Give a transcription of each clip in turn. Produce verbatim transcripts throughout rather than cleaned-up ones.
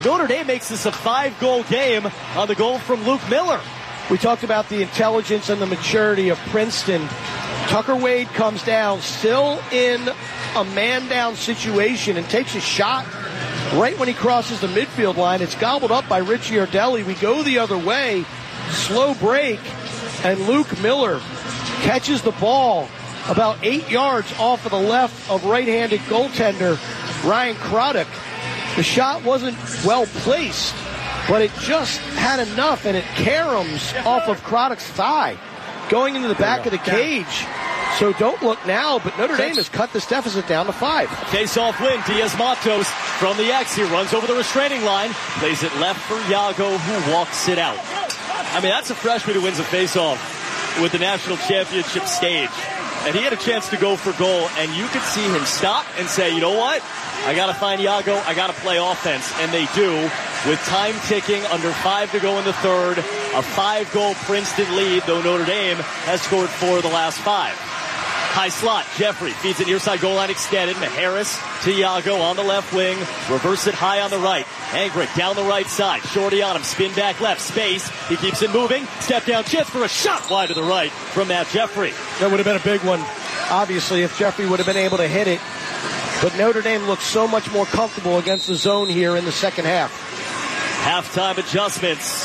Notre Dame makes this a five-goal game on the goal from Luke Miller. We talked about the intelligence and the maturity of Princeton. Tucker Wade comes down, still in a man-down situation, and takes a shot right when he crosses the midfield line. It's gobbled up by Richie Ardelli. We go the other way, slow break, and Luke Miller catches the ball about eight yards off of the left of right-handed goaltender Ryan Craddock. The shot wasn't well placed, but it just had enough, and it caroms off of Craddock's thigh, going into the back of the cage. So don't look now, but Notre Dame has cut this deficit down to five. Face-off win, Diaz Matos from the X. He runs over the restraining line, plays it left for Yago, who walks it out. I mean, that's a freshman who wins a face-off with the national championship stage. And he had a chance to go for goal, and you could see him stop and say, you know what? I got to find Yago. I got to play offense. And they do, with time ticking, under five to go in the third. A five-goal Princeton lead, though Notre Dame has scored four of the last five. High slot, Jeffrey feeds it near side goal line extended. Maharis to Yago on the left wing. Reverse it high on the right. Angrick down the right side. Shorty on him. Spin back left. Space. He keeps it moving. Step down chance for a shot wide to the right from Matt Jeffrey. That would have been a big one, obviously, if Jeffrey would have been able to hit it. But Notre Dame looks so much more comfortable against the zone here in the second half. Halftime adjustments.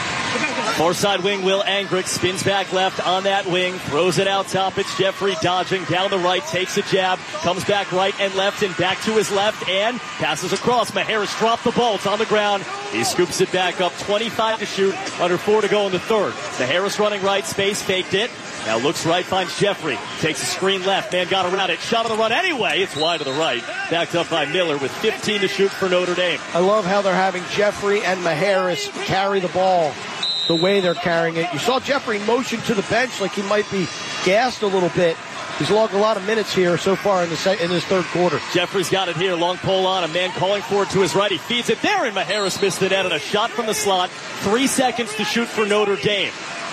Far side wing, Will Angrick spins back left on that wing, throws it out top. It's Jeffrey dodging down the right, takes a jab, comes back right and left and back to his left and passes across. Maharis dropped the ball. It's on the ground. He scoops it back up. twenty-five to shoot, under four to go in the third. Maharis running right, space, faked it. Now looks right, finds Jeffrey. Takes a screen left. Man got around it. Shot on the run anyway. It's wide to the right. Backed up by Miller with fifteen to shoot for Notre Dame. I love how they're having Jeffrey and Maharis carry the ball the way they're carrying it. You saw Jeffrey motion to the bench like he might be gassed a little bit. He's logged a lot of minutes here so far in the se- in his third quarter. Jeffrey's got it here. Long pole on. A man calling for it to his right. He feeds it there, and Maharis missed the net and a shot from the slot. Three seconds to shoot for Notre Dame.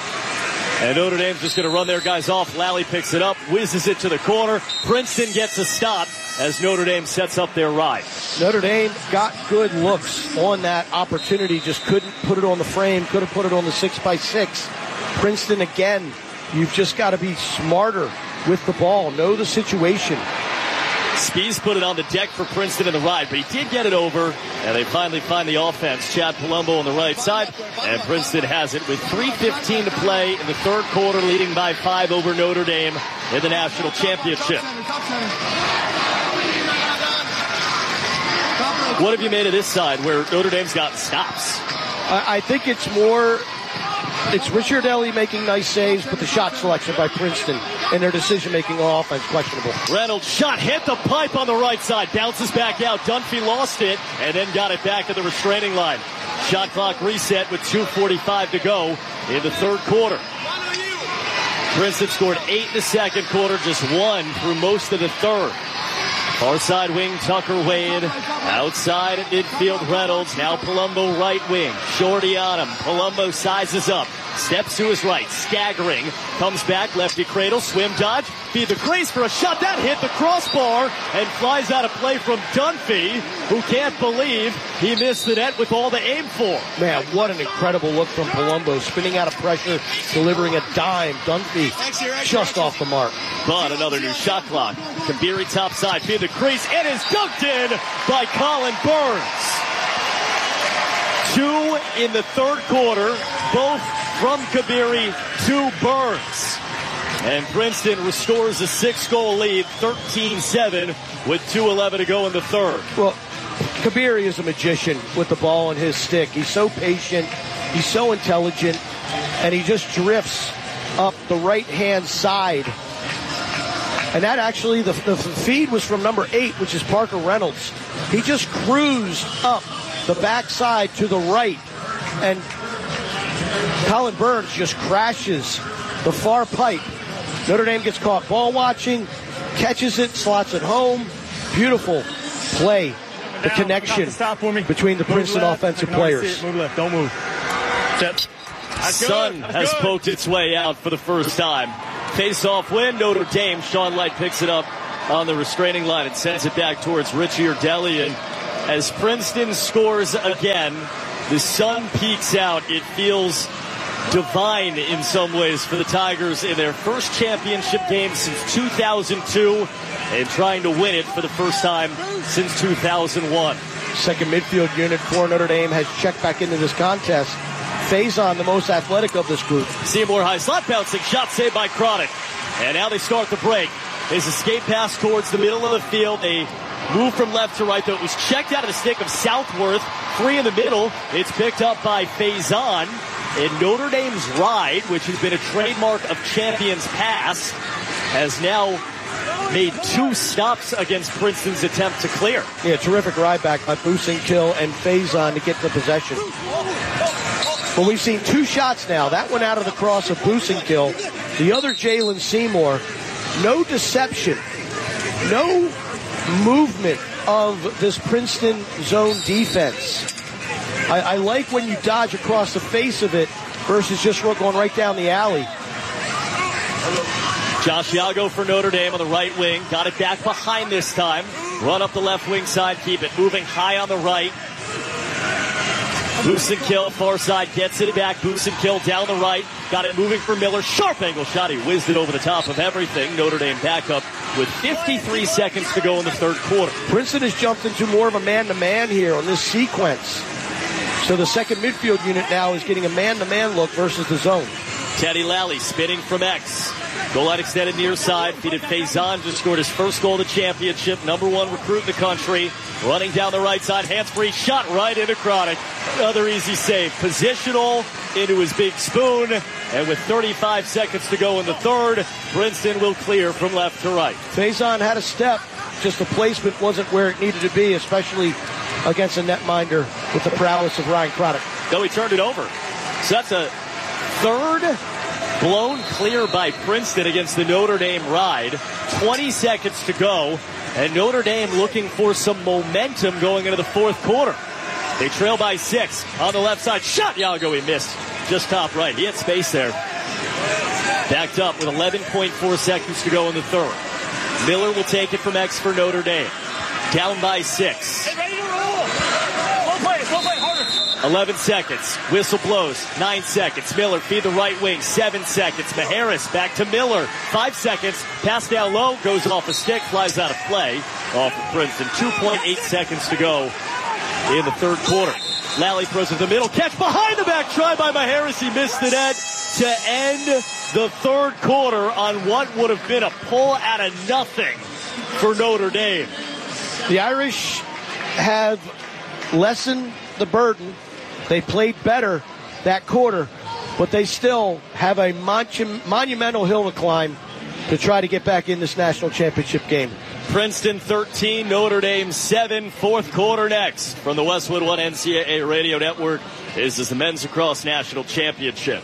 And Notre Dame's just going to run their guys off. Lally picks it up, whizzes it to the corner. Princeton gets a stop as Notre Dame sets up their ride. Notre Dame got good looks on that opportunity, just couldn't put it on the frame, could have put it on the six by six. Princeton, again, you've just got to be smarter with the ball, know the situation. Spees put it on the deck for Princeton in the ride, but he did get it over, and they finally find the offense. Chad Palumbo on the right side, and Princeton has it with three fifteen to play in the third quarter, leading by five over Notre Dame in the national championship. What have you made of this side where Notre Dame's gotten stops? I think it's more, it's Richard Ellie making nice saves, but the shot selection by Princeton and their decision-making on offense questionable. Reynolds shot hit the pipe on the right side, bounces back out. Dunphy lost it and then got it back at the restraining line. Shot clock reset with two forty-five to go in the third quarter. Princeton scored eight in the second quarter, just one through most of the third. Far side wing, Tucker Wade. Outside at midfield, Reynolds. Now Palumbo right wing. Shorty on him. Palumbo sizes up. Steps to his right. Staggering. Comes back. Lefty cradle. Swim dodge. Feed the crease for a shot. That hit the crossbar and flies out of play from Dunphy, who can't believe he missed the net with all the aim for. Man, what an incredible look from Palumbo. Spinning out of pressure, delivering a dime. Dunphy just off the mark. But another new shot clock. Kabiri top side. Feed the crease. It is dunked in by Colin Burns. Two in the third quarter, both from Kabiri to Burns. And Princeton restores a six-goal lead, thirteen seven, with two eleven to go in the third. Well, Kabiri is a magician with the ball in his stick. He's so patient, he's so intelligent, and he just drifts up the right-hand side. And that actually, the, the feed was from number eight, which is Parker Reynolds. He just cruised up the backside to the right, and Colin Burns just crashes the far pipe. Notre Dame gets caught ball watching, catches it, slots it home. Beautiful play. The connection between the Princeton offensive players. Move left, don't move. Sun has poked its way out for the first time. Face-off win, Notre Dame. Sean Light picks it up on the restraining line and sends it back towards Richie Ardelli. And As Princeton scores again, the sun peeks out. It feels divine in some ways for the Tigers in their first championship game since two thousand two and trying to win it for the first time since two thousand one. Second midfield unit for Notre Dame has checked back into this contest. Faison, the most athletic of this group. Seymour high slot bouncing, shot saved by Chronic. And now they start the break. His escape pass towards the middle of the field. They move from left to right, though. It was checked out of the stick of Southworth. Three in the middle. It's picked up by Faison. And Notre Dame's ride, which has been a trademark of Champions past, has now made two stops against Princeton's attempt to clear. Yeah, terrific ride back by Busenkill and Faison to get the possession. Well, we've seen two shots now. That one out of the cross of Busenkill. The other, Jalen Seymour. No deception. No movement of this Princeton zone defense. I, I like when you dodge across the face of it versus just going right down the alley. Josh Yago for Notre Dame on the right wing. Got it back behind this time. Run up the left wing side. Keep it moving high on the right. Busenkill, far side, gets it back. Busenkill down the right. Got it moving for Miller. Sharp angle shot. He whizzed it over the top of everything. Notre Dame back up with fifty-three seconds to go in the third quarter. Princeton has jumped into more of a man-to-man here on this sequence. So the second midfield unit now is getting a man-to-man look versus the zone. Teddy Lally spinning from X. Goal line extended near side. Feeded Faison. Just scored his first goal of the championship. Number one recruit in the country. Running down the right side. Hands-free shot right into Chronic. Another easy save. Positional into his big spoon. And with thirty-five seconds to go in the third, Princeton will clear from left to right. Faison had a step. Just the placement wasn't where it needed to be, especially against a netminder with the prowess of Ryan Chronic. Though he turned it over. So that's a third blown clear by Princeton against the Notre Dame ride. twenty seconds to go. And Notre Dame looking for some momentum going into the fourth quarter. They trail by six. On the left side, shot Yago, he missed. Just top right. He had space there. Backed up with eleven point four seconds to go in the third. Miller will take it from X for Notre Dame. Down by six. Hey, ready to roll. Slow play, slow play, harder. eleven seconds. Whistle blows. Nine seconds. Miller feed the right wing. Seven seconds. Maharis back to Miller. Five seconds. Pass down low. Goes off a stick. Flies out of play. Off of Princeton. two point eight seconds to go in the third quarter. Lally throws it to the middle. Catch behind the back. Try by Maharis. He missed the net to end the third quarter on what would have been a pull out of nothing for Notre Dame. The Irish have lessened the burden. They played better that quarter, but they still have a monu- monumental hill to climb to try to get back in this national championship game. Princeton thirteen, Notre Dame seven, fourth quarter next. From the Westwood One N C double A Radio Network, this is the Men's Lacrosse National Championship.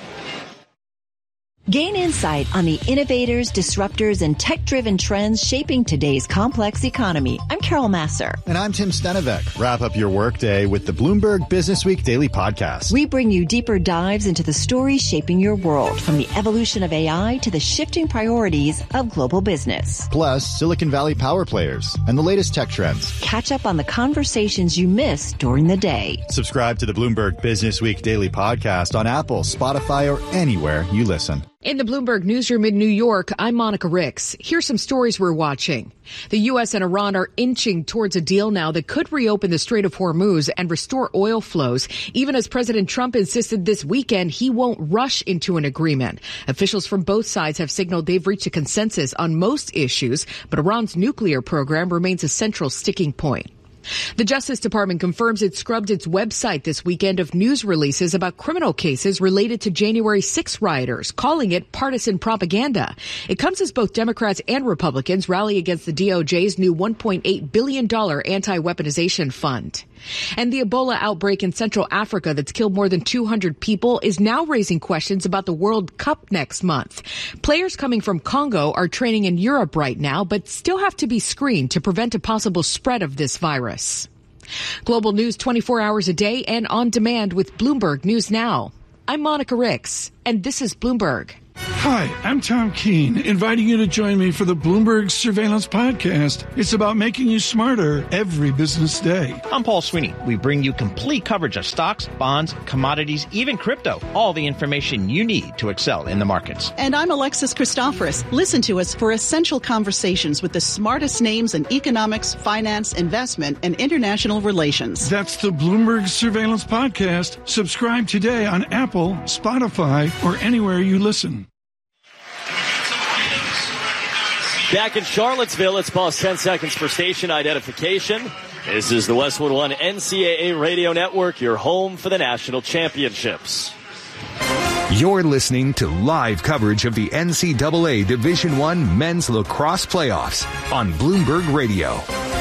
Gain insight on the innovators, disruptors, and tech-driven trends shaping today's complex economy. I'm Carol Masser. And I'm Tim Stenevec. Wrap up your workday with the Bloomberg Business Week Daily Podcast. We bring you deeper dives into the stories shaping your world, from the evolution of A I to the shifting priorities of global business. Plus, Silicon Valley power players and the latest tech trends. Catch up on the conversations you missed during the day. Subscribe to the Bloomberg Business Week Daily Podcast on Apple, Spotify, or anywhere you listen. In the Bloomberg Newsroom in New York, I'm Monica Ricks. Here's some stories we're watching. The U S and Iran are inching towards a deal now that could reopen the Strait of Hormuz and restore oil flows, even as President Trump insisted this weekend he won't rush into an agreement. Officials from both sides have signaled they've reached a consensus on most issues, but Iran's nuclear program remains a central sticking point. The Justice Department confirms it scrubbed its website this weekend of news releases about criminal cases related to January sixth rioters, calling it partisan propaganda. It comes as both Democrats and Republicans rally against the D O J's new one point eight billion dollars anti-weaponization fund. And the Ebola outbreak in Central Africa that's killed more than two hundred people is now raising questions about the World Cup next month. Players coming from Congo are training in Europe right now, but still have to be screened to prevent a possible spread of this virus. Global news twenty-four hours a day and on demand with Bloomberg News Now. I'm Monica Ricks, and this is Bloomberg. Hi, I'm Tom Keene, inviting you to join me for the Bloomberg Surveillance Podcast. It's about making you smarter every business day. I'm Paul Sweeney. We bring you complete coverage of stocks, bonds, commodities, even crypto. All the information you need to excel in the markets. And I'm Alexis Christoforous. Listen to us for essential conversations with the smartest names in economics, finance, investment, and international relations. That's the Bloomberg Surveillance Podcast. Subscribe today on Apple, Spotify, or anywhere you listen. Back in Charlottesville, it's pause ten seconds for station identification. This is the Westwood One N C double A Radio Network, your home for the national championships. You're listening to live coverage of the N C double A Division One Men's Lacrosse Playoffs on Bloomberg Radio.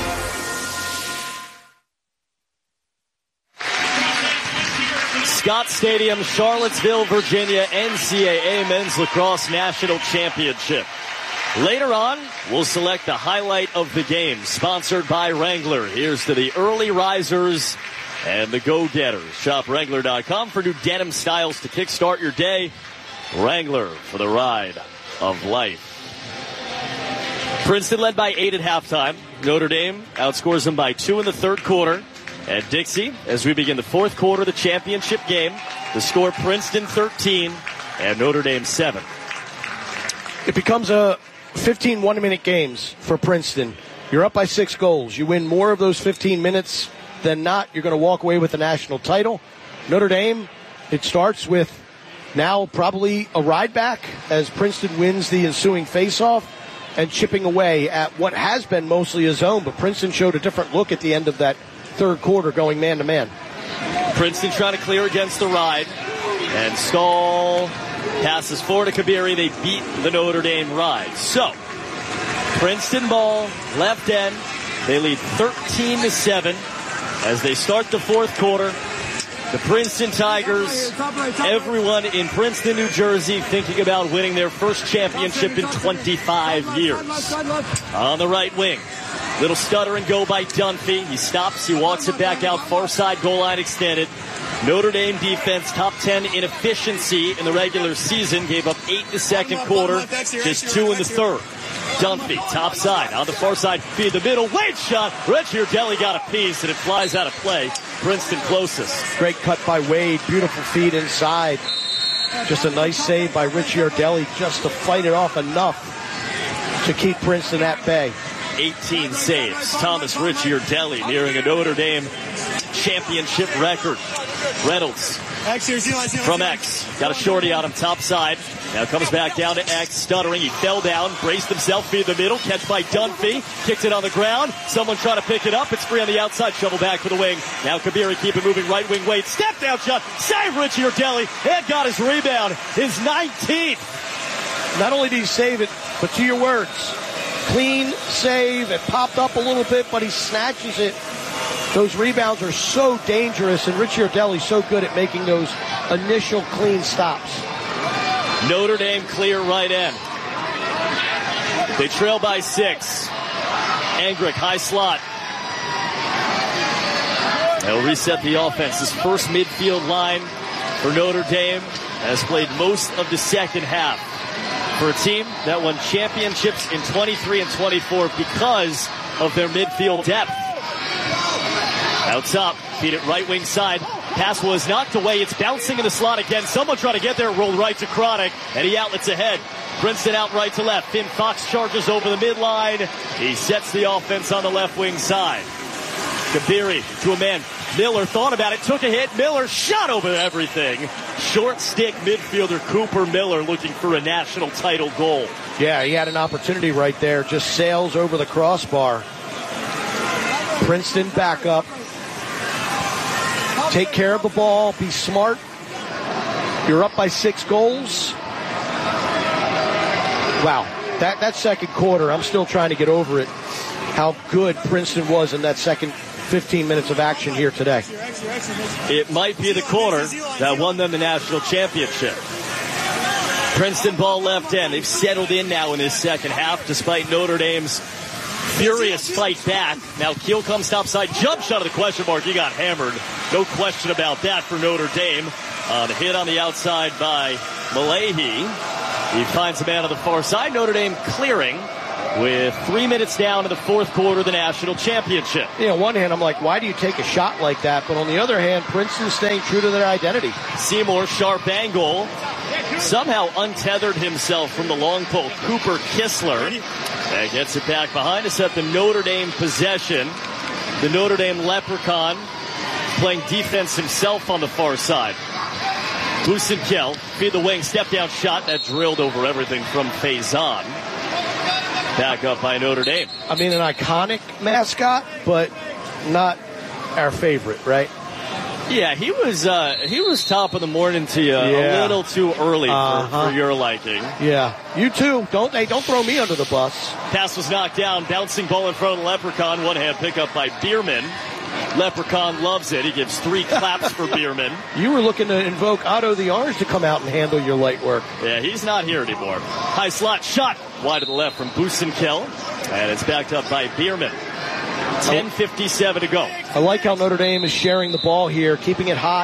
Scott Stadium, Charlottesville, Virginia, N C double A Men's Lacrosse National Championship. Later on, we'll select the highlight of the game, sponsored by Wrangler. Here's to the early risers and the go-getters. Shop Wrangler dot com for new denim styles to kickstart your day. Wrangler for the ride of life. Princeton led by eight at halftime. Notre Dame outscores them by two in the third quarter. At Dixie, as we begin the fourth quarter of the championship game, the score Princeton thirteen and Notre Dame seven. It becomes a fifteen one-minute games for Princeton. You're up by six goals. You win more of those fifteen minutes than not, you're going to walk away with the national title. Notre Dame, it starts with now probably a ride back as Princeton wins the ensuing faceoff and chipping away at what has been mostly a zone, but Princeton showed a different look at the end of that third quarter going man-to-man. Princeton trying to clear against the ride, and Stahl passes forward to Kabiri. They beat the Notre Dame ride. So, Princeton ball, left end. They lead thirteen to seven as they start the fourth quarter. The Princeton Tigers, everyone in Princeton, New Jersey, thinking about winning their first championship in twenty-five years. On the right wing, little stutter and go by Dunphy. He stops, he walks it back out, far side goal line extended. Notre Dame defense, top ten in efficiency in the regular season, gave up eight in the second quarter, just two in the third. Dunphy, top side, on the far side, feed the middle, Wade shot, Reggie Ardelli got a piece, and it flies out of play. Princeton closest. Great cut by Wade, beautiful feed inside. Just a nice save by Richie Ardelli just to fight it off enough to keep Princeton at bay. eighteen saves. Thomas Richie Ardelli nearing a Notre Dame championship record. Reynolds from X. Got a shorty on him, top side. Now comes back down to X, stuttering. He fell down, braced himself, feed the middle. Catch by Dunphy. Kicked it on the ground. Someone trying to pick it up. It's free on the outside. Shovel back for the wing. Now Kabiri keep it moving. Right wing Wade. Step down shot. Save Richie Ardelli. And got his rebound. His nineteenth. Not only did he save it, but to your words, clean save. It popped up a little bit, but he snatches it. Those rebounds are so dangerous, and Richie Ardelli's so good at making those initial clean stops. Notre Dame clear right end. They trail by six. Angrick, high slot. They'll reset the offense. This first midfield line for Notre Dame has played most of the second half. For a team that won championships in twenty-three and twenty-four because of their midfield depth. Out top, feed it right wing side. Pass was knocked away. It's bouncing in the slot again. Someone trying to get there, rolled right to Chronic, and he outlets ahead. Princeton out right to left. Finn Fox charges over the midline. He sets the offense on the left wing side. Kabiri to a man. Miller thought about it, took a hit. Miller shot over everything. Short stick midfielder Cooper Miller looking for a national title goal. Yeah, he had an opportunity right there. Just sails over the crossbar. Princeton back up. Take care of the ball. Be smart. You're up by six goals. Wow. That, that second quarter, I'm still trying to get over it. How good Princeton was in that second fifteen minutes of action here today. It might be the quarter that won them the national championship. Princeton ball left end. They've settled in now in this second half despite Notre Dame's furious fight back. Now Kiel comes topside. Jump shot of the question mark. He got hammered. No question about that for Notre Dame. On a hit on the outside by Malahi. He finds a man on the far side. Notre Dame clearing with three minutes down in the fourth quarter of the national championship. Yeah, on one hand, I'm like, why do you take a shot like that? But on the other hand, Princeton's staying true to their identity. Seymour, sharp angle, somehow untethered himself from the long pole. Cooper Kistler and gets it back behind us at the Notre Dame possession. The Notre Dame Leprechaun playing defense himself on the far side. Busenkel, feed the wing, step down shot that drilled over everything from Faison. Back up by Notre Dame. I mean, an iconic mascot, but not our favorite, right? Yeah, he was uh, he was top of the morning to you Yeah. a little too early Uh-huh. for, for your liking. Yeah, you too. Don't hey, don't throw me under the bus. Pass was knocked down, bouncing ball in front of the Leprechaun. One hand pickup by Bierman. Leprechaun loves it. He gives three claps for Bierman. You were looking to invoke Otto the Orange to come out and handle your light work. Yeah, he's not here anymore. High slot shot wide to the left from Busenkel, and it's backed up by Bierman. ten fifty-seven to go. I like how Notre Dame is sharing the ball here, keeping it hot,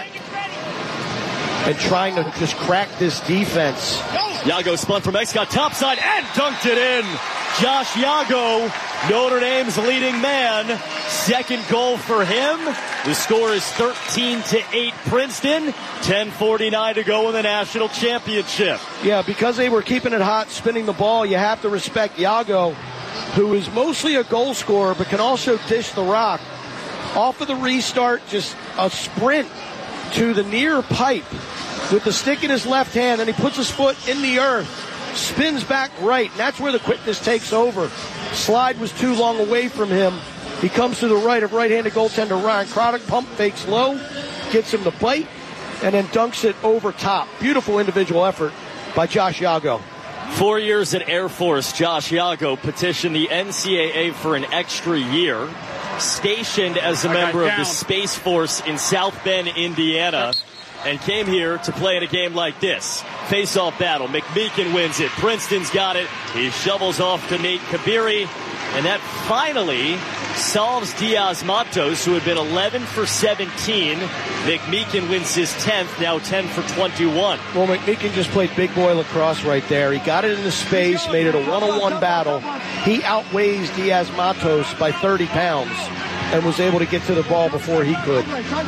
and trying to just crack this defense. Yago spun from X, got topside, and dunked it in. Josh Yago, Notre Dame's leading man. Second goal for him. The score is thirteen to eight Princeton. ten forty-nine to go in the national championship. Yeah, because they were keeping it hot, spinning the ball, you have to respect Yago, who is mostly a goal scorer, but can also dish the rock. Off of the restart, just a sprint to the near pipe with the stick in his left hand, and he puts his foot in the earth, spins back right, and that's where the quickness takes over. Slide was too long away from him. He comes to the right of right-handed goaltender Ryan Craddock, pump fakes low, gets him to bite, and then dunks it over top. Beautiful individual effort by Josh Yago. Four years at Air Force, Josh Yago petitioned the N C double A for an extra year. Stationed as a member of the Space Force in South Bend, Indiana, and came here to play in a game like this. Face-off battle. McMeekin wins it. Princeton's got it. He shovels off to Nate Kabiri. And that finally solves Diaz-Matos, who had been eleven for seventeen. McMeekin wins his tenth, now ten for twenty-one. Well, McMeekin just played big boy lacrosse right there. He got it into space, made it a one-on-one battle. He outweighs Diaz-Matos by thirty pounds and was able to get to the ball before he could.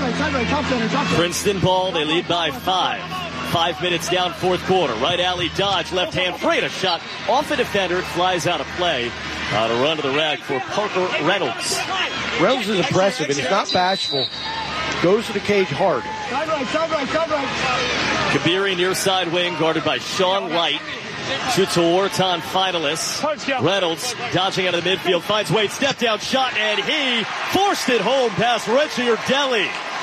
Princeton ball, they lead by five. Five minutes down, fourth quarter. Right alley dodge, left hand free, a shot off the defender, flies out of play. On a run to the rack for Parker Reynolds. Reynolds is impressive, and he's not bashful. Goes to the cage hard. Kabiri near side wing, guarded by Sean Light. Shoots a Wharton finalist. Reynolds dodging out of the midfield, finds Wade, step down shot, and he forced it home past Richie Urdelli.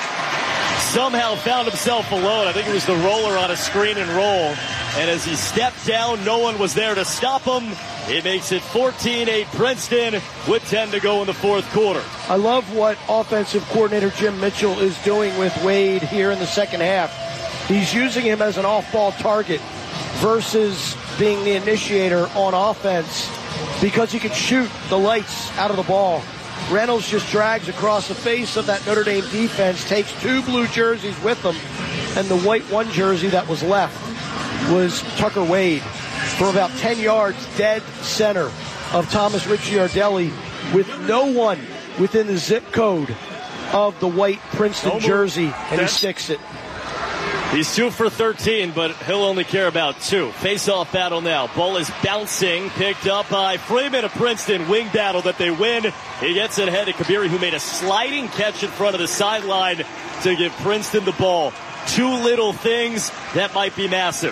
Somehow found himself alone. I think it was the roller on a screen and roll. And as he stepped down, no one was there to stop him. It makes it fourteen eight Princeton with ten to go in the fourth quarter. I love what offensive coordinator Jim Mitchell is doing with Wade here in the second half. He's using him as an off-ball target versus being the initiator on offense because he can shoot the lights out of the ball. Reynolds just drags across the face of that Notre Dame defense, takes two blue jerseys with him, and the white one jersey that was left was Tucker Wade for about ten yards dead center of Thomas Ricciardelli with no one within the zip code of the white Princeton jersey, and he sticks it. He's two for thirteen, but he'll only care about two. Face-off battle now. Ball is bouncing, picked up by Freeman of Princeton. Wing battle that they win. He gets it ahead to Kabiri, who made a sliding catch in front of the sideline to give Princeton the ball. Two little things that might be massive.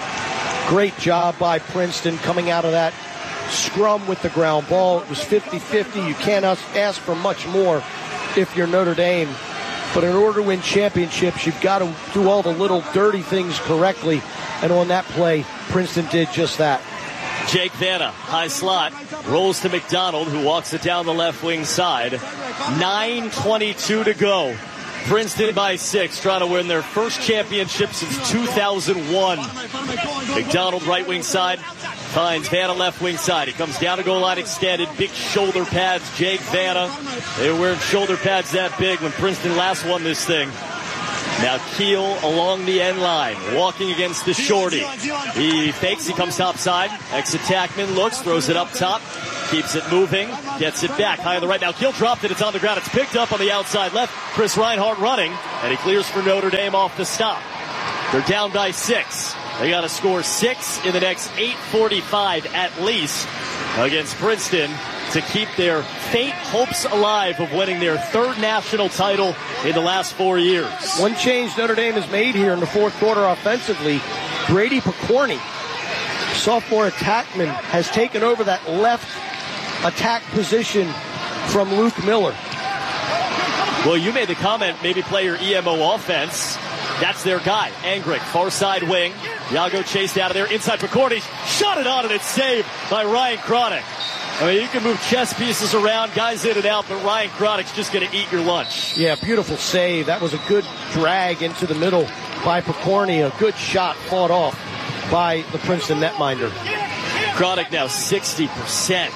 Great job by Princeton coming out of that scrum with the ground ball. It was fifty-fifty. You can't ask for much more if you're Notre Dame. But in order to win championships, you've got to do all the little dirty things correctly. And on that play, Princeton did just that. Jake Vanna, high slot, rolls to McDonald, who walks it down the left wing side. nine twenty-two to go. Princeton by six, trying to win their first championship since two thousand one. McDonald, right wing side, finds Vanna left wing side. He comes down to goal line extended, big shoulder pads. Jake Vanna, they were wearing shoulder pads that big when Princeton last won this thing. Now Keel along the end line, walking against the shorty. He fakes, he comes topside. Ex-attackman looks, throws it up top, keeps it moving, gets it back high on the right. Now Keel dropped it, it's on the ground. It's picked up on the outside left. Chris Reinhardt running, and he clears for Notre Dame off the stop. They're down by six. They got to score six in the next eight forty-five at least against Princeton to keep their faint hopes alive of winning their third national title in the last four years. One change Notre Dame has made here in the fourth quarter offensively. Brady Picorni, sophomore attackman, has taken over that left attack position from Luke Miller. Well, you made the comment, maybe play your E M O offense. That's their guy. Angrick, far side wing. Yago chased out of there. Inside Picorni. Shot it on and it's saved by Ryan Chronic. I mean, you can move chess pieces around, guys in and out, but Ryan Chronic's just going to eat your lunch. Yeah, beautiful save. That was a good drag into the middle by Picorni. A good shot fought off by the Princeton netminder. Chronic now sixty percent.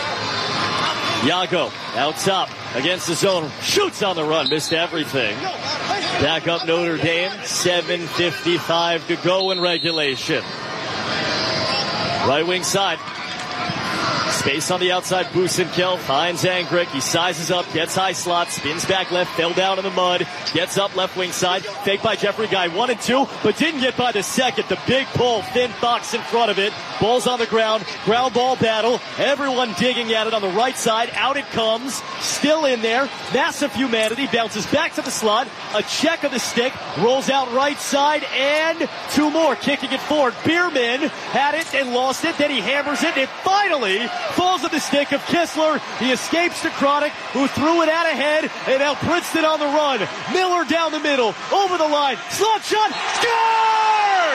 Yago out top against the zone. Shoots on the run. Missed everything. Back up Notre Dame. seven fifty-five to go in regulation. Right wing side. Space on the outside. Busenkel finds Angrick. He sizes up, gets high slot, spins back left, fell down in the mud, gets up left wing side. Fake by Jeffrey Guy. One and two, but didn't get by the second. The big pull, thin box in front of it. Ball's on the ground. Ground ball battle. Everyone digging at it on the right side. Out it comes. Still in there. Massive humanity. Bounces back to the slot. A check of the stick. Rolls out right side and two more. Kicking it forward. Bierman had it and lost it. Then he hammers it and it finally falls at the stick of Kistler. He escapes to Chronic, who threw it out ahead, and now Princeton on the run. Miller down the middle, over the line, slot shot, score!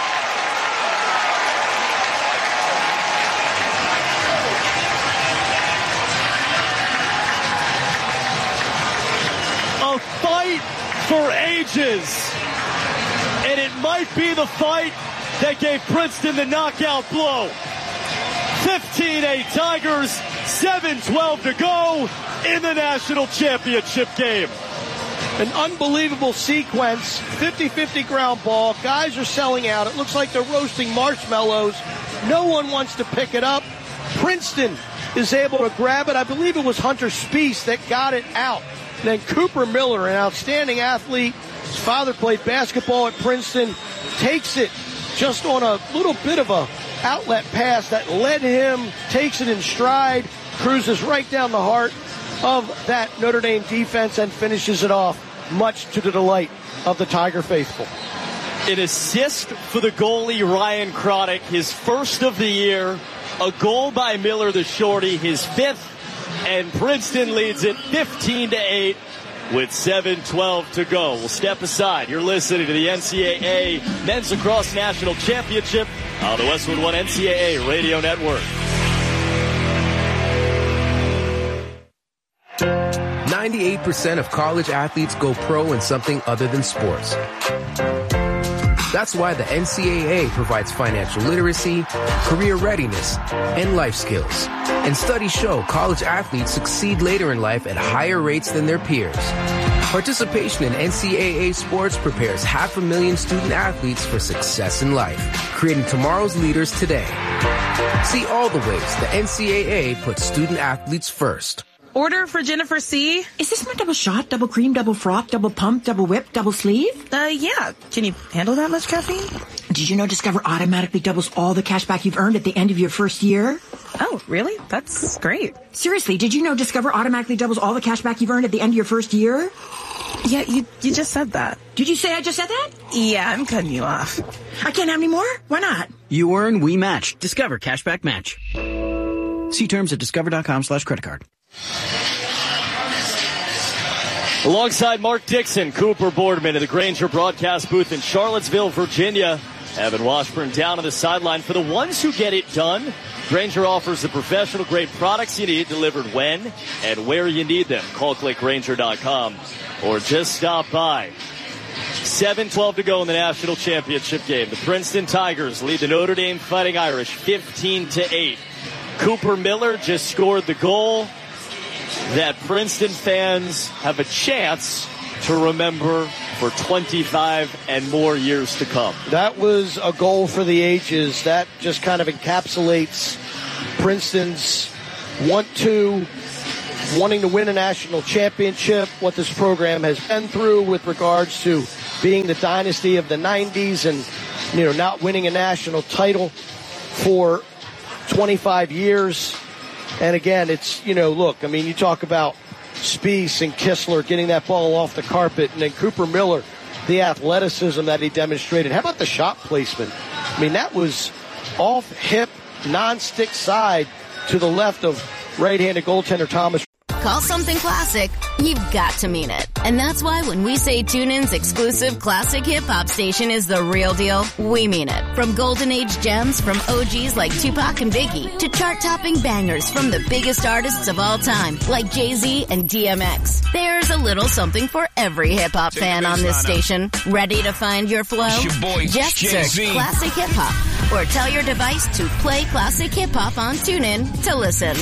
A fight for ages, and it might be the fight that gave Princeton the knockout blow. fifteen eight Tigers, seven twelve to go in the national championship game. An unbelievable sequence, fifty-fifty ground ball. Guys are selling out. It looks like they're roasting marshmallows. No one wants to pick it up. Princeton is able to grab it. I believe it was Hunter Spiess that got it out. And then Cooper Miller, an outstanding athlete. His father played basketball at Princeton. Takes it just on a little bit of a outlet pass that led him, takes it in stride, cruises right down the heart of that Notre Dame defense and finishes it off, much to the delight of the Tiger faithful. An assist for the goalie Ryan Chronic, his first of the year. A goal by Miller the shorty, his fifth, and Princeton leads it fifteen to eight with seven twelve to go. We'll step aside. You're listening to the N C double A Men's Lacrosse National Championship on the Westwood One N C double A Radio Network. ninety-eight percent of college athletes go pro in something other than sports. That's why the N C double A provides financial literacy, career readiness, and life skills. And studies show college athletes succeed later in life at higher rates than their peers. Participation in N C double A sports prepares half a million student athletes for success in life, creating tomorrow's leaders today. See all the ways the N C double A puts student athletes first. Order for Jennifer C. Is this my double shot, double cream, double froth, double pump, double whip, double sleeve? Uh, yeah. Can you handle that much caffeine? Did you know Discover automatically doubles all the cash back you've earned at the end of your first year? Oh, really? That's great. Seriously, did you know Discover automatically doubles all the cash back you've earned at the end of your first year? Yeah, you you just said that. Did you say I just said that? Yeah, I'm cutting you off. I can't have any more? Why not? You earn, we match. Discover Cashback Match. See terms at discover.com slash credit card. Alongside Mark Dixon, Cooper Boardman in the Grainger broadcast booth in Charlottesville, Virginia. Evan Washburn down on the sideline. For the ones who get it done, Grainger offers the professional-grade products you need delivered when and where you need them. Call click grainger dot com or just stop by. seven twelve to go in the national championship game. The Princeton Tigers lead the Notre Dame Fighting Irish fifteen to eight. Cooper Miller just scored the goal that Princeton fans have a chance to remember for twenty-five and more years to come. That was a goal for the ages. That just kind of encapsulates Princeton's want to, wanting to win a national championship, what this program has been through with regards to being the dynasty of the nineties and, you know, not winning a national title for twenty-five years. And again, it's, you know, look, I mean, you talk about Spieth and Kistler getting that ball off the carpet, and then Cooper Miller, the athleticism that he demonstrated. How about the shot placement? I mean, that was off hip, non-stick side to the left of right-handed goaltender Thomas. Call something classic, you've got to mean it. And that's why when we say TuneIn's exclusive classic hip-hop station is the real deal, we mean it. From golden age gems from O Gs like Tupac and Biggie to chart-topping bangers from the biggest artists of all time like Jay-Z and D M X. There's a little something for every hip-hop fan on this station. Ready to find your flow? Your boy, Just Jay-Z. search Classic Hip-Hop or tell your device to play Classic Hip-Hop on TuneIn to listen.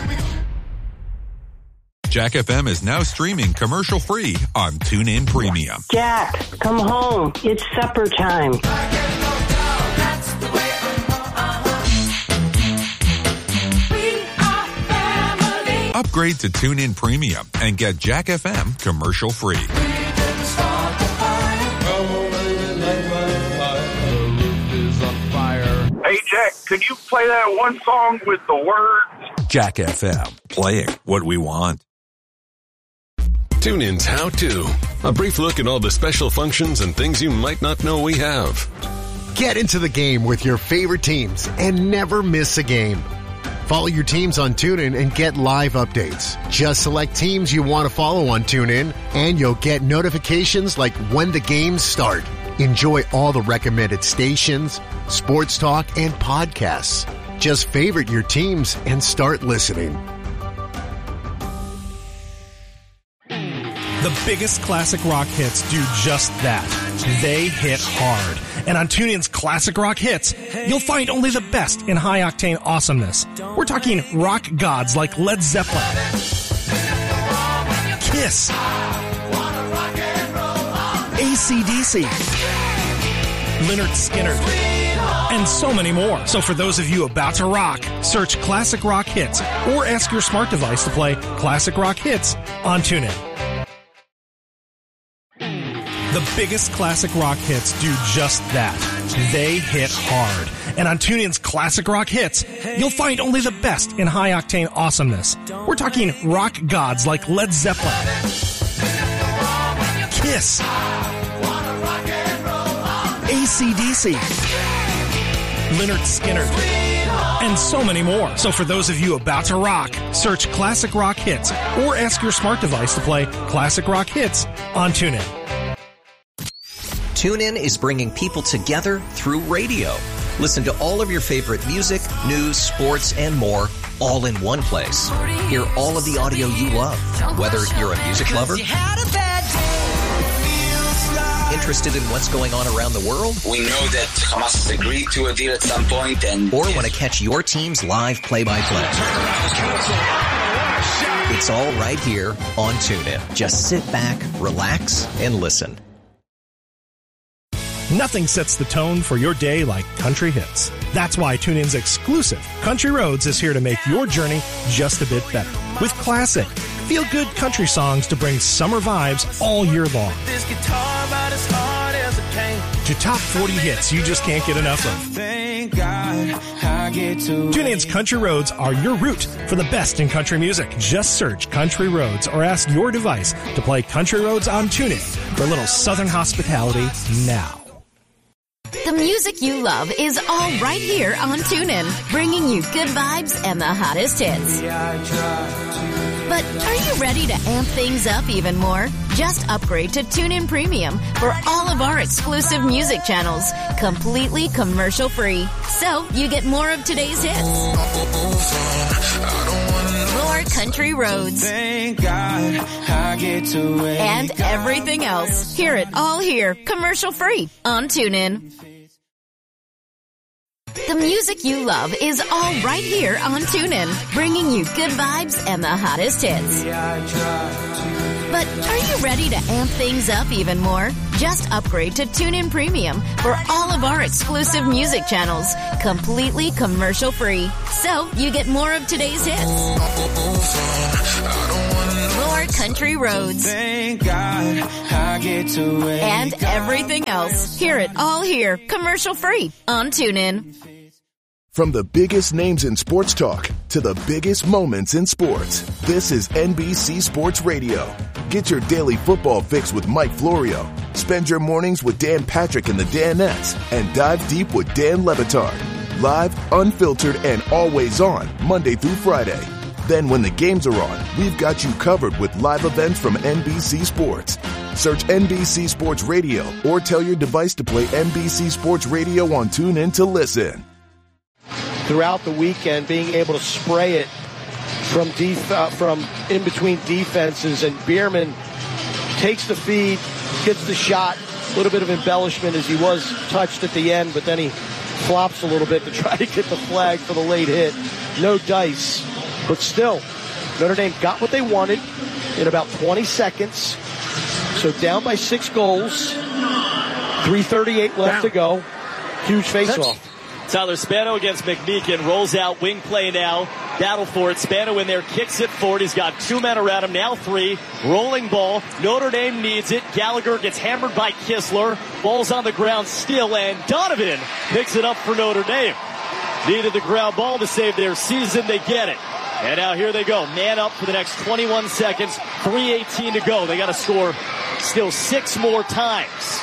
Jack F M is now streaming commercial-free on TuneIn Premium. Jack, come home. It's supper time. Upgrade to TuneIn Premium and get Jack F M commercial-free. Hey, Jack, could you play that one song with the words? Jack F M, playing what we want. TuneIn's How To. A brief look at all the special functions and things you might not know we have. Get into the game with your favorite teams and never miss a game. Follow your teams on TuneIn and get live updates. Just select teams you want to follow on TuneIn and you'll get notifications like when the games start. Enjoy all the recommended stations, sports talk, and podcasts. Just favorite your teams and start listening. The biggest classic rock hits do just that. They hit hard. And on TuneIn's Classic Rock Hits, you'll find only the best in high-octane awesomeness. We're talking rock gods like Led Zeppelin, Kiss, A C D C, Lynyrd Skynyrd, and so many more. So for those of you about to rock, search Classic Rock Hits or ask your smart device to play Classic Rock Hits on TuneIn. The biggest classic rock hits do just that. They hit hard. And on TuneIn's Classic Rock Hits, you'll find only the best in high-octane awesomeness. We're talking rock gods like Led Zeppelin, Kiss, A C D C, Lynyrd Skynyrd, and so many more. So for those of you about to rock, search Classic Rock Hits or ask your smart device to play Classic Rock Hits on TuneIn. TuneIn is bringing people together through radio. Listen to all of your favorite music, news, sports, and more all in one place. Hear all of the audio you love, whether you're a music lover, interested in what's going on around the world, we know that Hamas has agreed to a deal at some point, and or want to catch your team's live play-by-play. It's all right here on TuneIn. Just sit back, relax, and listen. Nothing sets the tone for your day like country hits. That's why TuneIn's exclusive Country Roads is here to make your journey just a bit better. With classic, feel-good country songs to bring summer vibes all year long. This guitar about as hard as it came. To top forty hits you just can't get enough of. Thank God I get to TuneIn's Country Roads are your route for the best in country music. Just search Country Roads or ask your device to play Country Roads on TuneIn for a little southern hospitality now. The music you love is all right here on TuneIn, bringing you good vibes and the hottest hits. But are you ready to amp things up even more? Just upgrade to TuneIn Premium for all of our exclusive music channels, completely commercial-free. So you get more of today's hits. More country roads. Thank God I get to wake and everything else. Hear it all here, commercial-free on TuneIn. The music you love is all right here on TuneIn, bringing you good vibes and the hottest hits. But are you ready to amp things up even more? Just upgrade to TuneIn Premium for all of our exclusive music channels, completely commercial-free. So you get more of today's hits, more country roads, Thank God I get to wake and everything else. Hear it all here, commercial-free on TuneIn. From the biggest names in sports talk to the biggest moments in sports, this is N B C Sports Radio. Get your daily football fix with Mike Florio. Spend your mornings with Dan Patrick and the Danettes, and dive deep with Dan Levitard. Live, unfiltered, and always on, Monday through Friday. Then when the games are on, we've got you covered with live events from N B C Sports. Search N B C Sports Radio or tell your device to play N B C Sports Radio on TuneIn to listen. Throughout the weekend, being able to spray it from def- uh, from in between defenses, and Bierman takes the feed, gets the shot, a little bit of embellishment as he was touched at the end, but then he flops a little bit to try to get the flag for the late hit. No dice, but still, Notre Dame got what they wanted in about twenty seconds. So down by six goals, three thirty-eight left down to go. Huge face-off. Tyler Spano against McMeekin, rolls out, wing play now, battle for it. Spano in there, kicks it forward. He's got two men around him, now three. Rolling ball. Notre Dame needs it. Gallagher gets hammered by Kistler. Ball's on the ground still, and Donovan picks it up for Notre Dame. Needed the ground ball to save their season. They get it. And now here they go. Man up for the next twenty-one seconds. three eighteen to go. They got to score still six more times.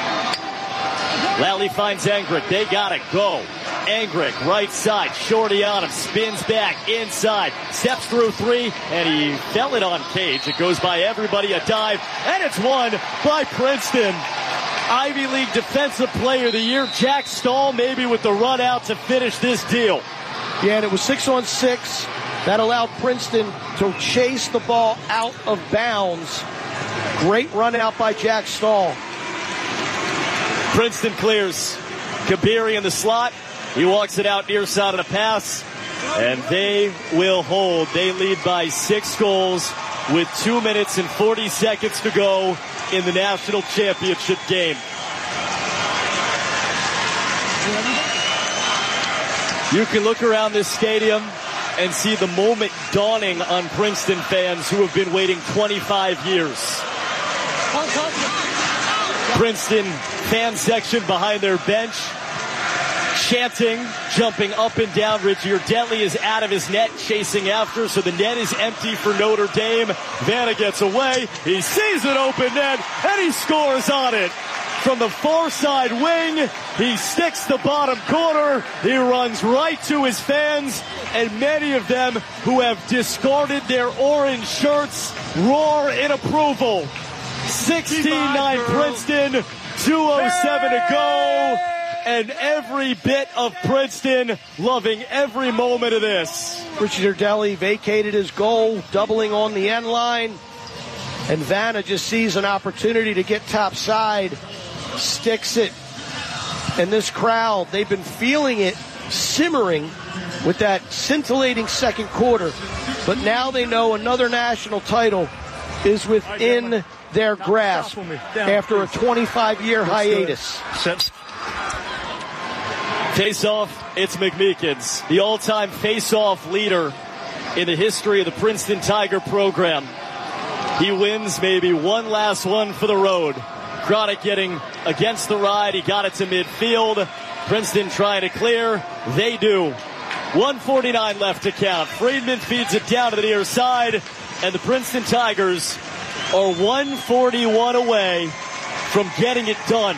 Lally finds Engrick. They got to go. Engrick, right side. Shorty on him. Spins back. Inside. Steps through three. And he fell it on Cage. It goes by everybody. A dive. And it's won by Princeton. Ivy League Defensive Player of the Year. Jack Stahl maybe with the run out to finish this deal. Yeah, and it was six on six. That allowed Princeton to chase the ball out of bounds. Great run out by Jack Stahl. Princeton clears. Kabiri in the slot. He walks it out near side of the pass. And they will hold. They lead by six goals with two minutes and forty seconds to go in the national championship game. You can look around this stadium and see the moment dawning on Princeton fans who have been waiting twenty-five years. Princeton fan section behind their bench, chanting, jumping up and down. Richie Urdelli is out of his net, chasing after, so the net is empty for Notre Dame. Vanna gets away. He sees an open net, and he scores on it. From the far side wing, he sticks the bottom corner. He runs right to his fans, and many of them who have discarded their orange shirts roar in approval. sixteen nine Princeton, two oh seven to go, and every bit of Princeton loving every moment of this. Richard Urdelli vacated his goal, doubling on the end line, and Vanna just sees an opportunity to get top side, sticks it, and this crowd, they've been feeling it simmering with that scintillating second quarter, but now they know another national title is within their grasp after a twenty-five year hiatus. Face-off, it's McMeekin's, the all-time face-off leader in the history of the Princeton Tiger program. He wins maybe one last one for the road. Chronic getting against the ride. He got it to midfield. Princeton trying to clear. They do. one forty-nine left to count. Friedman feeds it down to the near side, and the Princeton Tigers are one forty-one away from getting it done.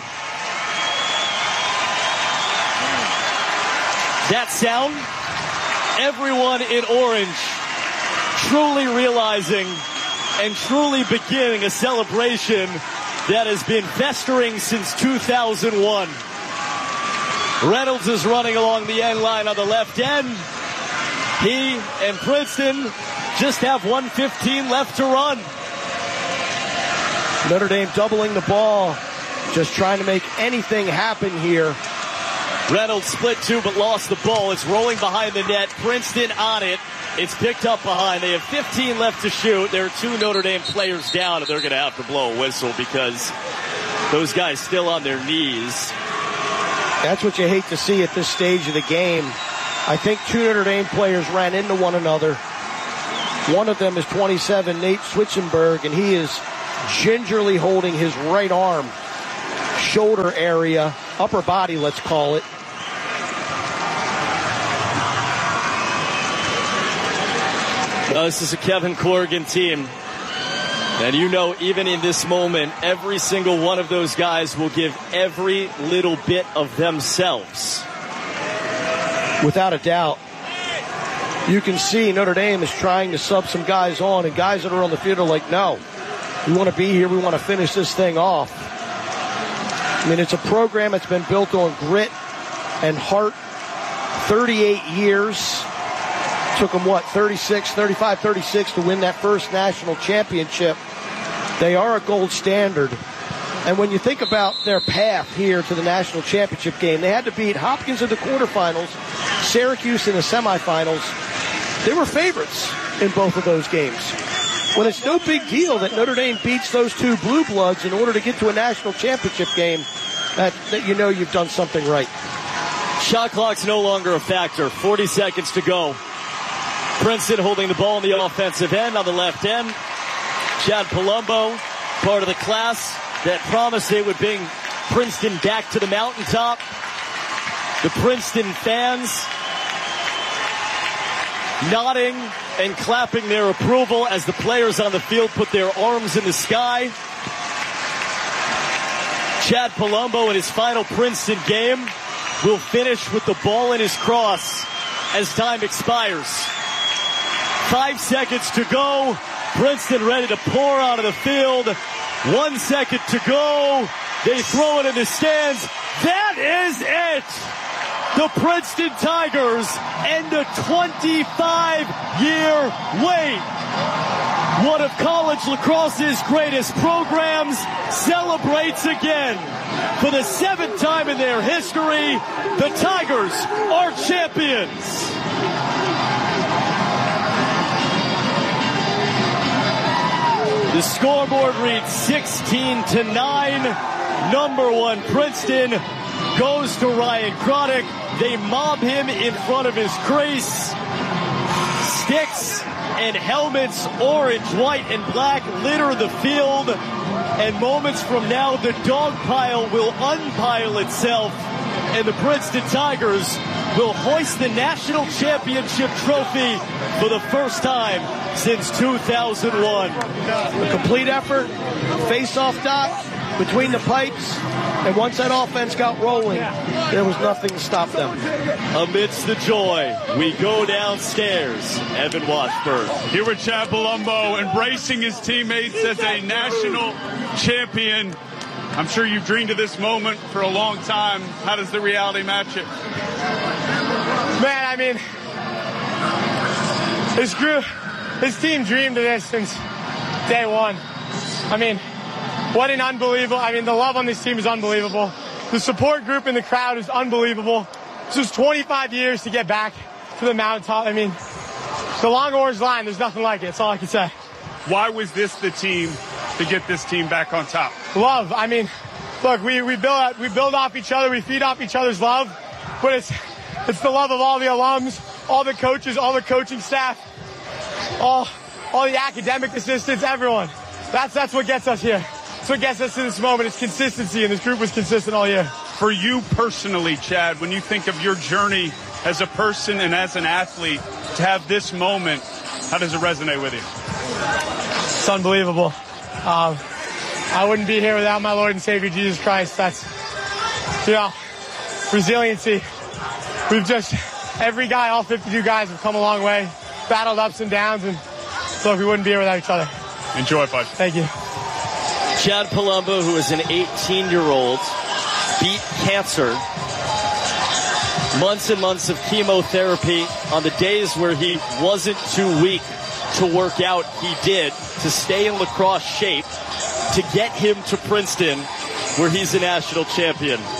That sound, everyone in orange truly realizing and truly beginning a celebration that has been festering since two thousand one. Reynolds is running along the end line on the left end. He and Princeton just have one fifteen left to run. Notre Dame doubling the ball, just trying to make anything happen here. Reynolds split two but lost the ball. It's rolling behind the net. Princeton on it. It's picked up behind. They have fifteen left to shoot. There are two Notre Dame players down, and they're going to have to blow a whistle because those guys still on their knees. That's what you hate to see at this stage of the game. I think two Notre Dame players ran into one another. One of them is twenty-seven, Nate Switzenberg, and he is gingerly holding his right arm, shoulder area, upper body, let's call it. Uh, this is a Kevin Corrigan team. And you know, even in this moment, every single one of those guys will give every little bit of themselves. Without a doubt. You can see Notre Dame is trying to sub some guys on, and guys that are on the field are like, no, we want to be here. We want to finish this thing off. I mean, it's a program that's been built on grit and heart. thirty-eight years. Took them, what, thirty-six, thirty-five, thirty-six to win that first national championship. They are a gold standard. And when you think about their path here to the national championship game, they had to beat Hopkins in the quarterfinals, Syracuse in the semifinals. They were favorites in both of those games. Well, it's no big deal that Notre Dame beats those two blue bloods in order to get to a national championship game, that, that you know you've done something right. Shot clock's no longer a factor. forty seconds to go. Princeton holding the ball on the offensive end on the left end. Chad Palumbo, part of the class that promised they would bring Princeton back to the mountaintop. The Princeton fans nodding and clapping their approval as the players on the field put their arms in the sky. Chad Palumbo in his final Princeton game will finish with the ball in his cross as time expires. Five seconds to go. Princeton ready to pour onto the field. One second to go. They throw it in the stands. That is it. The Princeton Tigers end a twenty-five year wait. One of college lacrosse's greatest programs celebrates again. For the seventh time in their history, the Tigers are champions. The scoreboard reads sixteen to nine. Number one Princeton goes to Ryan Croddick. They mob him in front of his crease. Sticks and helmets, orange, white, and black, litter the field. And moments from now, the dog pile will unpile itself, and the Princeton Tigers will hoist the national championship trophy for the first time since two thousand one. A complete effort, face-off dot between the pipes, and once that offense got rolling, there was nothing to stop them. Amidst the joy, we go downstairs. Evan Washburn. Here with Chad Palumbo, embracing his teammates as a national champion. I'm sure you've dreamed of this moment for a long time. How does the reality match it? Man, I mean, this group, this team dreamed of this since day one. I mean, what an unbelievable, I mean, the love on this team is unbelievable. The support group in the crowd is unbelievable. This was twenty-five years to get back to the mountaintop. I mean, the long orange line, there's nothing like it. That's all I can say. Why was this the team to get this team back on top? Love. I mean, look, we, we build we build off each other. We feed off each other's love. But it's it's the love of all the alums, all the coaches, all the coaching staff, all all the academic assistants, everyone. That's that's what gets us here. That's what gets us to this moment. It's consistency, and this group was consistent all year. For you personally, Chad, when you think of your journey as a person and as an athlete, to have this moment, how does it resonate with you? It's unbelievable. Um, I wouldn't be here without my Lord and Savior, Jesus Christ. That's, you know, resiliency. We've just, every guy, all fifty-two guys have come a long way, battled ups and downs, and look, we wouldn't be here without each other. Enjoy, bud. Thank you. Chad Palumbo, who is an eighteen-year-old, beat cancer. Months and months of chemotherapy. On the days where he wasn't too weak to work out, he did, to stay in lacrosse shape, to get him to Princeton, where he's a national champion.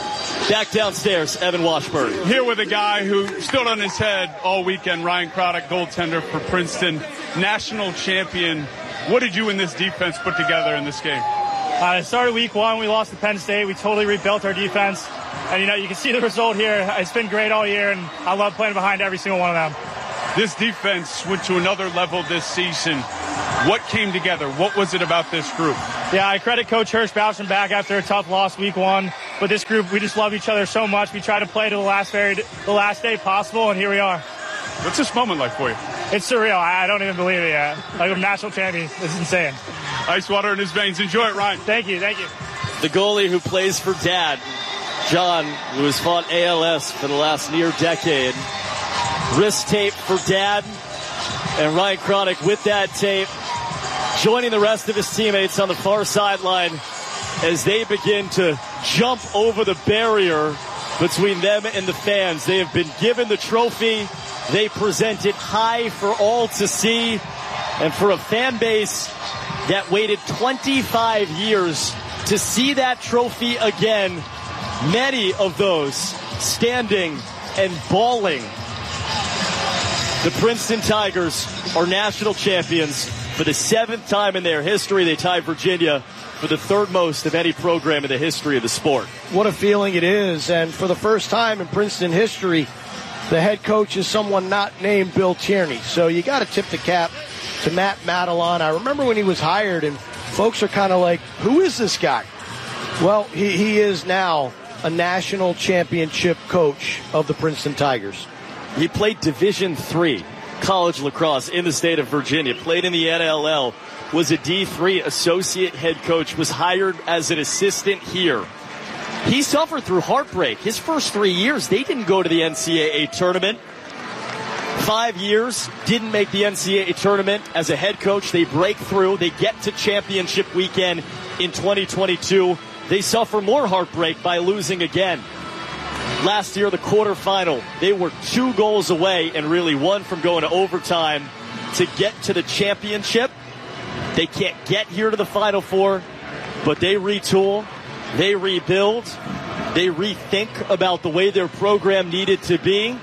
Back downstairs, Evan Washburn. Here with a guy who stood on his head all weekend, Ryan Craddock, goaltender for Princeton, national champion. What did you and this defense put together in this game? Uh, it started week one. We lost to Penn State. We totally rebuilt our defense. And, you know, you can see the result here. It's been great all year, and I love playing behind every single one of them. This defense went to another level this season. What came together? What was it about this group? Yeah, I credit Coach Hirsch bouncing back after a tough loss week one. But this group, we just love each other so much. We try to play to the last very, the last day possible, and here we are. What's this moment like for you? It's surreal. I don't even believe it yet. Like a national champion. This is insane. Ice water in his veins. Enjoy it, Ryan. Thank you. Thank you. The goalie who plays for Dad, John, who has fought A L S for the last near decade. Wrist tape for Dad. And Ryan Craddock with that tape, joining the rest of his teammates on the far sideline as they begin to jump over the barrier between them and the fans. They have been given the trophy. They present it high for all to see. And for a fan base that waited twenty-five years to see that trophy again, many of those standing and bawling. The Princeton Tigers are national champions for the seventh time in their history. They tied Virginia for the third most of any program in the history of the sport. What a feeling it is. And for the first time in Princeton history, the head coach is someone not named Bill Tierney. So you got to tip the cap to Matt Madelon. I remember when he was hired, and folks are kind of like, who is this guy? Well, he, he is now a national championship coach of the Princeton Tigers. He played Division three college lacrosse in the state of Virginia, played in the N L L, was a D three associate head coach, was hired as an assistant here. He suffered through heartbreak. His first three years, they didn't go to the N C double A tournament. Five years, didn't make the N C double A tournament as a head coach. They break through. They get to championship weekend in twenty twenty-two. They suffer more heartbreak by losing again. Last year, the quarterfinal, they were two goals away and really one from going to overtime to get to the championship. They can't get here to the Final Four, but they retool, they rebuild, they rethink about the way their program needed to be,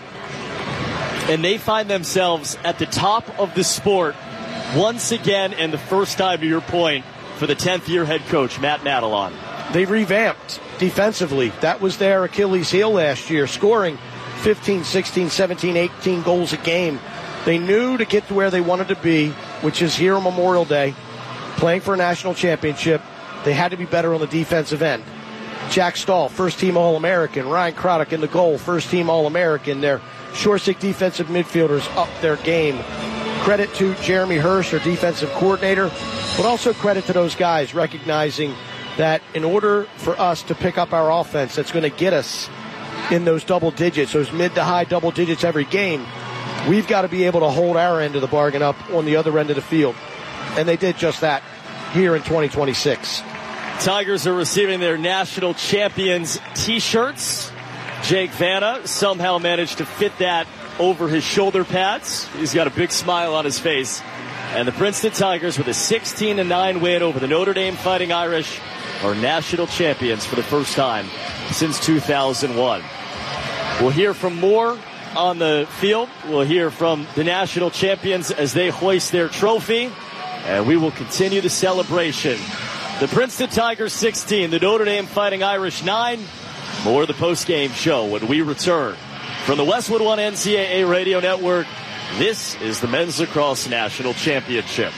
and they find themselves at the top of the sport once again, and the first time, to your point, for the tenth year head coach, Matt Madelon. They revamped defensively. That was their Achilles heel last year, scoring fifteen, sixteen, seventeen, eighteen goals a game. They knew to get to where they wanted to be, which is here on Memorial Day, playing for a national championship, they had to be better on the defensive end. Jack Stahl, first-team All-American. Ryan Craddock in the goal, first-team All-American. Their short-stick defensive midfielders up their game. Credit to Jeremy Hirsch, their defensive coordinator, but also credit to those guys recognizing that in order for us to pick up our offense that's going to get us in those double digits, those mid to high double digits every game, we've got to be able to hold our end of the bargain up on the other end of the field. And they did just that here in twenty twenty-six. Tigers are receiving their national champions T-shirts. Jake Vanna somehow managed to fit that over his shoulder pads. He's got a big smile on his face. And the Princeton Tigers, with a sixteen to nine win over the Notre Dame Fighting Irish, are national champions for the first time since two thousand one. We'll hear from more on the field. We'll hear from the national champions as they hoist their trophy. And we will continue the celebration. The Princeton Tigers sixteen, the Notre Dame Fighting Irish nine. More of the post-game show when we return. From the Westwood One N C double A Radio Network, this is the Men's Lacrosse National Championship.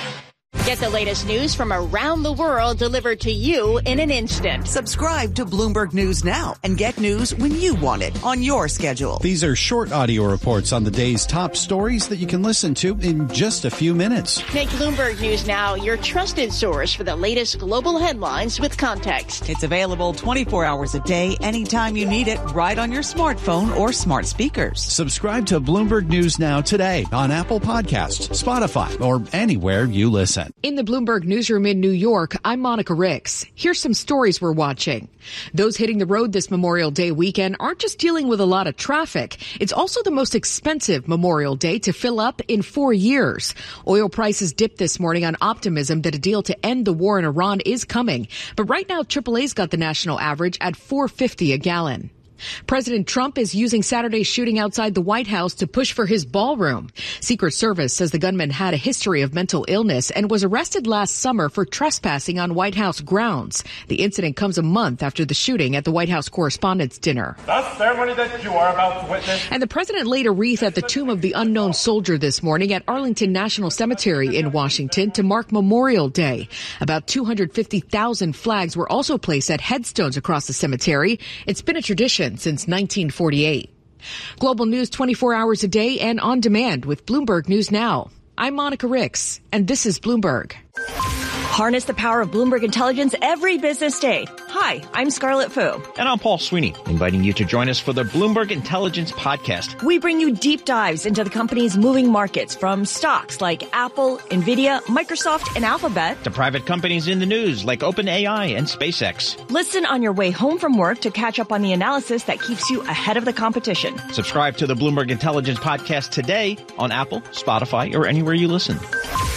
Get the latest news from around the world delivered to you in an instant. Subscribe to Bloomberg News now and get news when you want it on your schedule. These are short audio reports on the day's top stories that you can listen to in just a few minutes. Make Bloomberg News now your trusted source for the latest global headlines with context. It's available twenty-four hours a day, anytime you need it, right on your smartphone or smart speakers. Subscribe to Bloomberg News now today on Apple Podcasts, Spotify, or anywhere you listen. In the Bloomberg newsroom in New York, I'm Monica Ricks. Here's some stories we're watching. Those hitting the road this Memorial Day weekend aren't just dealing with a lot of traffic. It's also the most expensive Memorial Day to fill up in four years. Oil prices dipped this morning on optimism that a deal to end the war in Iran is coming. But right now, triple A's got the national average at four fifty a gallon. President Trump is using Saturday's shooting outside the White House to push for his ballroom. Secret Service says the gunman had a history of mental illness and was arrested last summer for trespassing on White House grounds. The incident comes a month after the shooting at the White House Correspondents' Dinner. The ceremony that you are about to witness. And the president laid a wreath at the tomb of the unknown soldier this morning at Arlington National Cemetery in Washington to mark Memorial Day. About two hundred fifty thousand flags were also placed at headstones across the cemetery. It's been a tradition since nineteen forty-eight. Global news twenty-four hours a day and on demand with Bloomberg News Now. I'm Monica Ricks, and this is Bloomberg. Harness the power of Bloomberg Intelligence every business day. Hi, I'm Scarlett Fu. And I'm Paul Sweeney, inviting you to join us for the Bloomberg Intelligence Podcast. We bring you deep dives into the company's moving markets, from stocks like Apple, Nvidia, Microsoft, and Alphabet, to private companies in the news like OpenAI and SpaceX. Listen on your way home from work to catch up on the analysis that keeps you ahead of the competition. Subscribe to the Bloomberg Intelligence Podcast today on Apple, Spotify, or anywhere you listen.